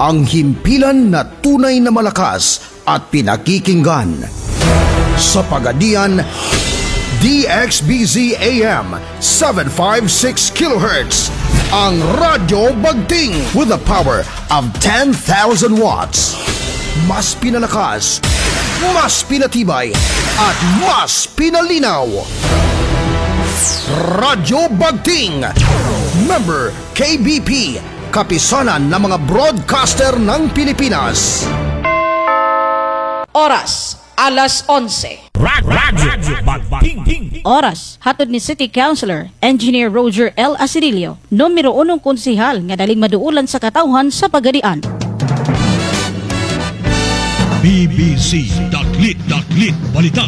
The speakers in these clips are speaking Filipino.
ang himpilan na tunay na malakas at pinakikinggan. Sa Pagadian, DXBZ AM 756 kHz, ang Radyo Bagting with the power of 10,000 watts. Mas pinalakas, mas pinatibay, at mas pinalinaw. Radyo Bagting, member KBP, kapisanan ng mga broadcaster ng Pilipinas. Oras, alas 11. Radyo Bagting. Oras, hatod ni City Councilor Engineer Roger L. Asirilio, numero 1 konsihal nga daling maduulan sa katawhan sa Pagadian. BBC Daklit Balitang.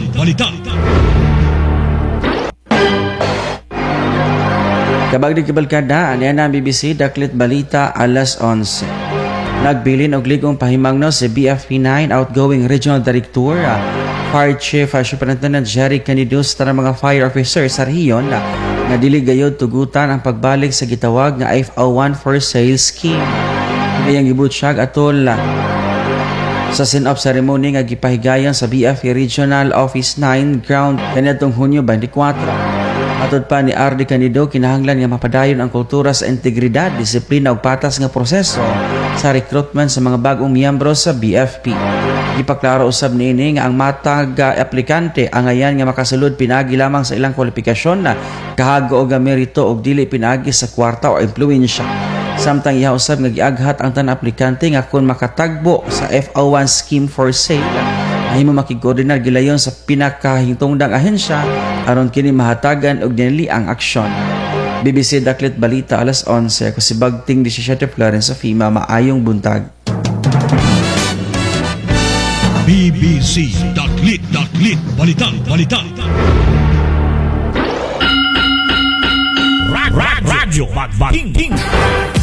Kabagdi kibalkada, aniyan na BBC Daklit Balita alas 11. Nagbilin og ligong pahimangno si BFP9 outgoing regional director, Fire Chief Superintendent Jerry Canidos sa mga fire officers sa rehiyon nga dili gayud tugutan ang pagbalik sa gitawag nga IFO1 for sale scheme. Ngayang gibutyag atol sa sin-off ceremony nga gipahigayon sa BFP Regional Office 9 ground kaniadtong Hunyo 24. Atod pa ni RD Canido, kinahanglan nga mapadayon ang kultura sa integridad, disiplina ug patas nga proseso sa recruitment sa mga bagong miyembro sa BFP. Gipaklaro usab niini nga ang matag aplikante angayan nga makasulod pinagi lamang sa ilang kwalifikasyon na kahago o merito og dili pinagi sa kwarta o impluwensya. Samtang iha usab nga giaghat ang tanang aplikante nga kung makatagbo sa FO1 scheme for sale, himo makikoordinar gilayon sa pinakahintungdang ahensya aron kini mahatagan og dinili ang aksyon. BBC Daklit Balita alas 11. Ako si Bagting 17 Florence sa FIMA. Maayong buntag. BBC Daklit Balitang. Radyo Bagting.